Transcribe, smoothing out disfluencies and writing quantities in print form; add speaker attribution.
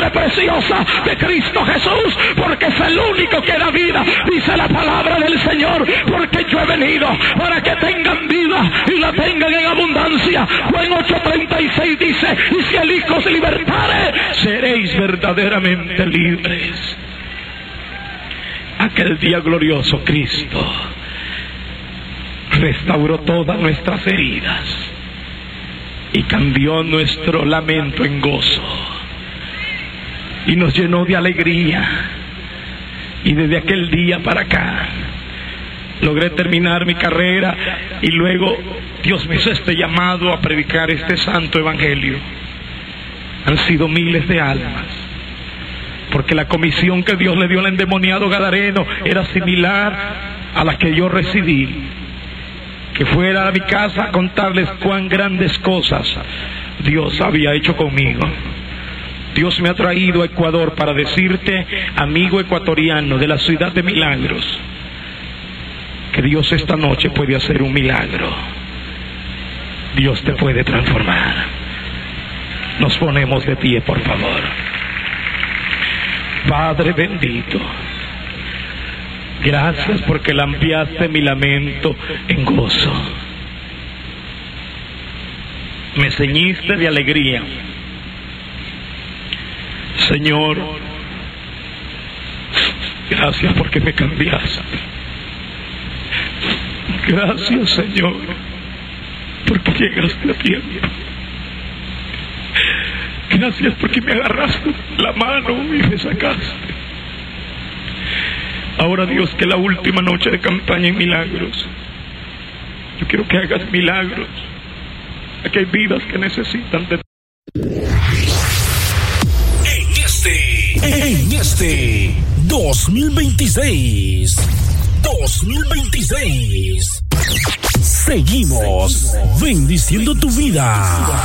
Speaker 1: preciosa de Cristo Jesús, porque es el único que da vida, dice la palabra del Señor, porque yo he venido para que tengan vida y la tengan en abundancia. Juan 8:36 dice: y si el Hijo os libertare, seréis verdaderamente libres. Aquel día glorioso Cristo restauró todas nuestras heridas y cambió nuestro lamento en gozo y nos llenó de alegría. Y desde aquel día para acá logré terminar mi carrera y luego Dios me hizo este llamado a predicar este santo evangelio. Han sido miles de almas, porque la comisión que Dios le dio al endemoniado gadareno era similar a la que yo recibí, que fuera a mi casa a contarles cuán grandes cosas Dios había hecho conmigo. Dios me ha traído a Ecuador para decirte, amigo ecuatoriano de la ciudad de milagros, que Dios esta noche puede hacer un milagro. Dios te puede transformar. Nos ponemos de pie, por favor. Padre bendito, gracias porque lampiaste mi lamento en gozo. Me ceñiste de alegría. Señor, gracias porque me cambiaste. Gracias, Señor, porque llegaste a tiempo. Gracias porque me agarraste la mano y me sacaste. Ahora, Dios, que la última noche de campaña en milagros, yo quiero que hagas milagros. Aquí hay vidas que necesitan de...
Speaker 2: En este 2026, seguimos bendiciendo tu vida.